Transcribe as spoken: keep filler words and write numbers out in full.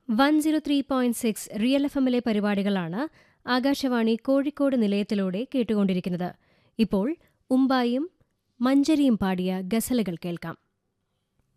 One zero three point six real F എമ്മിലെ പരിപാടികളാണ് ആകാശവാണി കോഴിക്കോട് നിലയത്തിലൂടെ കേട്ടുകൊണ്ടിരിക്കുന്നത്. ഇപ്പോൾ ഉമ്പായും മഞ്ചരിയും പാടിയ ഗസലുകൾ കേൾക്കാം.